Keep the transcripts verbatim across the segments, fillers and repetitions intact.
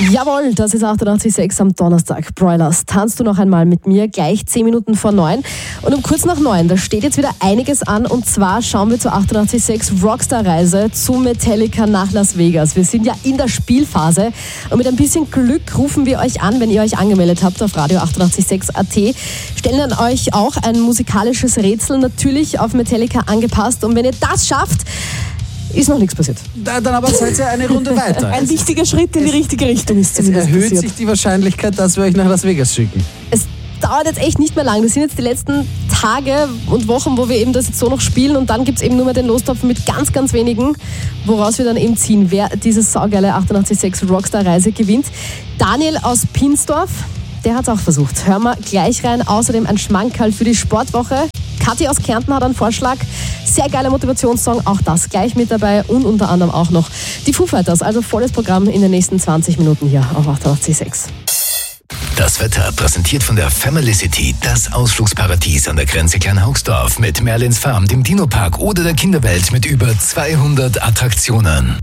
Jawohl, das ist achtundachtzig Komma sechs am Donnerstag. Broilers, tanzt du noch einmal mit mir, gleich zehn Minuten vor neun. Und um kurz nach neun, da steht jetzt wieder einiges an. Und zwar schauen wir zur achtundachtzig Komma sechs Rockstar-Reise zu Metallica nach Las Vegas. Wir sind ja in der Spielphase. Und mit ein bisschen Glück rufen wir euch an, wenn ihr euch angemeldet habt auf Radio achtundachtzig Komma sechs Punkt at. Stellen dann euch auch ein musikalisches Rätsel, natürlich auf Metallica angepasst. Und wenn ihr das schafft, ist noch nichts passiert. Da, dann aber seid ihr eine Runde weiter. Ein wichtiger Schritt in die richtige Richtung ist Es zumindest erhöht passiert. sich die Wahrscheinlichkeit, dass wir euch nach Las Vegas schicken. Es dauert jetzt echt nicht mehr lang. Das sind jetzt die letzten Tage und Wochen, wo wir eben das jetzt so noch spielen. Und dann gibt es eben nur mehr den Lostopf mit ganz, ganz wenigen, woraus wir dann eben ziehen, wer diese saugeile achtundachtzig Komma sechs Rockstar-Reise gewinnt. Daniel aus Pinsdorf, der hat es auch versucht. Hören wir gleich rein. Außerdem ein Schmankerl für die Sportwoche. Kathi aus Kärnten hat einen Vorschlag. Sehr geiler Motivationssong, auch das gleich mit dabei. Und unter anderem auch noch die Foo Fighters. Also volles Programm in den nächsten zwanzig Minuten hier auf achtundachtzig Komma sechs. Das Wetter präsentiert von der Family City, das Ausflugsparadies an der Grenze Kleinhaugsdorf mit Merlins Farm, dem Dino-Park oder der Kinderwelt mit über zweihundert Attraktionen.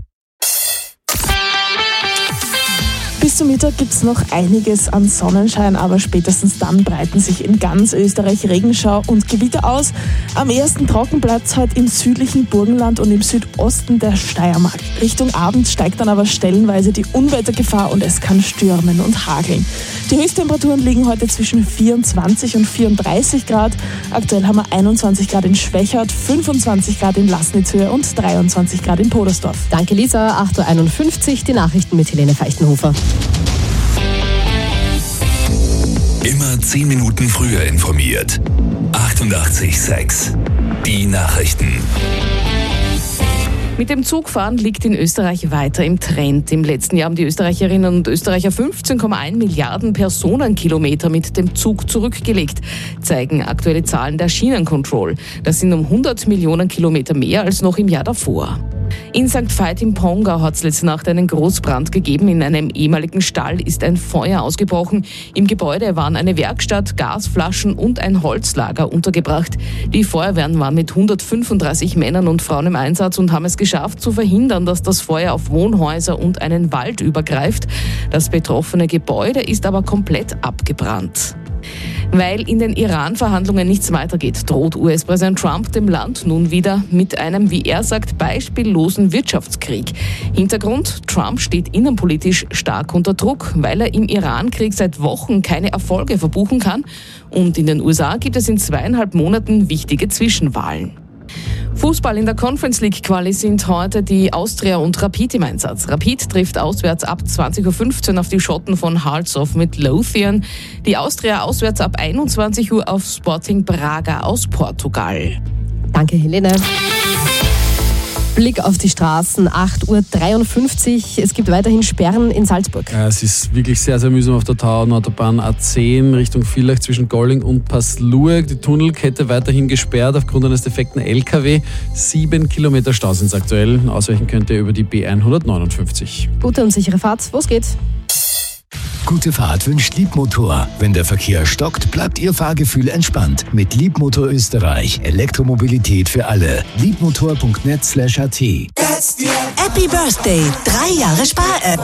Bis zum Mittag gibt es noch einiges an Sonnenschein, aber spätestens dann breiten sich in ganz Österreich Regenschau und Gewitter aus. Am ehesten trocken bleibt es heute im südlichen Burgenland und im Südosten der Steiermark. Richtung Abend steigt dann aber stellenweise die Unwettergefahr und es kann stürmen und hageln. Die Höchsttemperaturen liegen heute zwischen vierundzwanzig und vierunddreißig Grad. Aktuell haben wir einundzwanzig Grad in Schwechat, fünfundzwanzig Grad in Laßnitzhöhe und dreiundzwanzig Grad in Podersdorf. Danke Lisa, acht Uhr einundfünfzig, die Nachrichten mit Helene Feichtenhofer. Immer zehn Minuten früher informiert. achtundachtzig Komma sechs. Die Nachrichten. Mit dem Zugfahren liegt in Österreich weiter im Trend. Im letzten Jahr haben die Österreicherinnen und Österreicher fünfzehn Komma eins Milliarden Personenkilometer mit dem Zug zurückgelegt, zeigen aktuelle Zahlen der Schienencontrol. Das sind um hundert Millionen Kilometer mehr als noch im Jahr davor. In Sankt Veit im Pongau hat es letzte Nacht einen Großbrand gegeben. In einem ehemaligen Stall ist ein Feuer ausgebrochen. Im Gebäude waren eine Werkstatt, Gasflaschen und ein Holzlager untergebracht. Die Feuerwehren waren mit hundertfünfunddreißig Männern und Frauen im Einsatz und haben es geschafft, zu verhindern, dass das Feuer auf Wohnhäuser und einen Wald übergreift. Das betroffene Gebäude ist aber komplett abgebrannt. Weil in den Iran-Verhandlungen nichts weitergeht, droht U S-Präsident Trump dem Land nun wieder mit einem, wie er sagt, beispiellosen Wirtschaftskrieg. Hintergrund: Trump steht innenpolitisch stark unter Druck, weil er im Iran-Krieg seit Wochen keine Erfolge verbuchen kann. Und in den U S A gibt es in zweieinhalb Monaten wichtige Zwischenwahlen. Fußball in der Conference League Quali sind heute die Austria und Rapid im Einsatz. Rapid trifft auswärts ab zwanzig Uhr fünfzehn auf die Schotten von Hearts of Midlothian. Die Austria auswärts ab einundzwanzig Uhr auf Sporting Braga aus Portugal. Danke Helene. Blick auf die Straßen, acht Uhr dreiundfünfzig. Es gibt weiterhin Sperren in Salzburg. Ja, es ist wirklich sehr, sehr mühsam auf der Autobahn A zehn Richtung Villach zwischen Golling und Pasluag. Die Tunnelkette weiterhin gesperrt aufgrund eines defekten L K W. Sieben Kilometer Stau sind es aktuell. Ausweichen könnt ihr über die B hundertneunundfünfzig. Gute und sichere Fahrt. Los geht's. Gute Fahrt wünscht Liebmotor. Wenn der Verkehr stockt, bleibt Ihr Fahrgefühl entspannt. Mit Liebmotor Österreich. Elektromobilität für alle. liebmotor punkt net slash at. Happy Birthday! Drei Jahre Spar-App.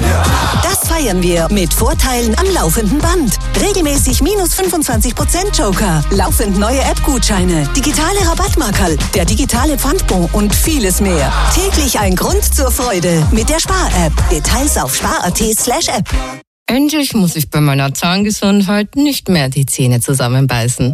Das feiern wir mit Vorteilen am laufenden Band. Regelmäßig minus fünfundzwanzig Prozent Joker. Laufend neue App-Gutscheine. Digitale Rabattmarkerl. Der digitale Pfandbon und vieles mehr. Täglich ein Grund zur Freude mit der Spar-App. Details auf spar punkt at slash app. Endlich muss ich bei meiner Zahngesundheit nicht mehr die Zähne zusammenbeißen.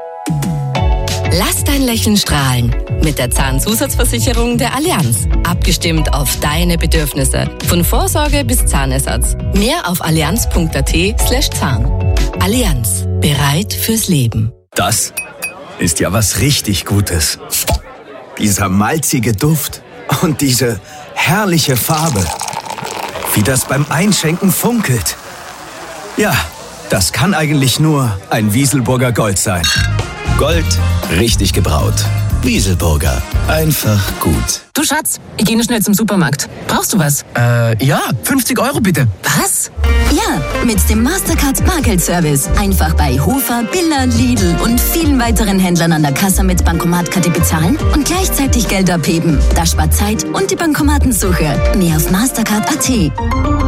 Lass dein Lächeln strahlen mit der Zahnzusatzversicherung der Allianz. Abgestimmt auf deine Bedürfnisse. Von Vorsorge bis Zahnersatz. Mehr auf allianz punkt at slash zahn. Allianz. Bereit fürs Leben. Das ist ja was richtig Gutes. Dieser malzige Duft und diese herrliche Farbe. Wie das beim Einschenken funkelt. Ja, das kann eigentlich nur ein Wieselburger Gold sein. Gold, richtig gebraut. Wieselburger, einfach gut. Du Schatz, ich gehe noch schnell zum Supermarkt. Brauchst du was? Äh, ja, fünfzig Euro bitte. Was? Ja, mit dem Mastercard Bargeldservice. Einfach bei Hofer, Billa, Lidl und vielen weiteren Händlern an der Kasse mit Bankomatkarte bezahlen und gleichzeitig Geld abheben. Das spart Zeit und die Bankomatensuche. Mehr auf mastercard punkt at.